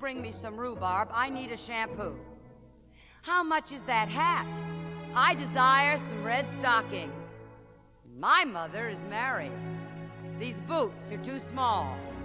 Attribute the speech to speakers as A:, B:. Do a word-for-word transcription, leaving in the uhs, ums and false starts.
A: bring me some rhubarb. I need a shampoo. How much is that hat? I desire some red stockings. My mother is married. These boots are too small.